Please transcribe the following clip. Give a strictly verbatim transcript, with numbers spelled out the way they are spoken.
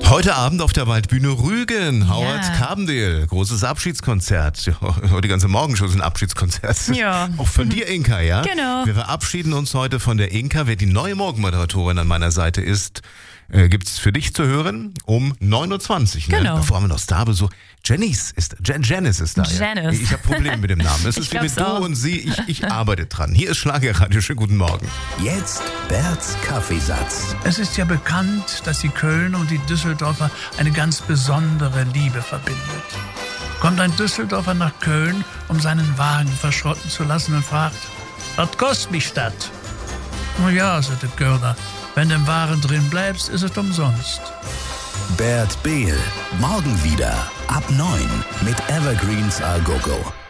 Heute Abend auf der Waldbühne Rügen, Howard Ja. Carbendale, großes Abschiedskonzert. Ja, heute die ganze Morgenshow ist ein Abschiedskonzert. Ja. Auch von dir, Inka, ja? Genau. Wir verabschieden uns heute von der Inka. Wer die neue Morgenmoderatorin an meiner Seite ist, äh, gibt's für dich zu hören um neun Uhr zwanzig. Ne? Genau. Davor haben wir noch Starbesuch. Janice ist, Jan, Janice ist da. Janice. Ja? Ich habe Probleme mit dem Namen. Es Ich ist wie mit glaub's du auch. und sie. Ich, ich arbeite dran. Hier ist Schlagerradio. Schönen guten Morgen. Jetzt Berts Kaffeesatz. Es ist ja bekannt, dass die Kölner und die Düsseldorfer eine ganz besondere Liebe verbindet. Kommt ein Düsseldorfer nach Köln, um seinen Wagen verschrotten zu lassen und fragt, was kostet mich das? Na ja, sagt der Kölner, wenn du im Wagen drin bleibst, ist es umsonst. Bert Behl. Morgen wieder ab neun mit Evergreens A Go Go.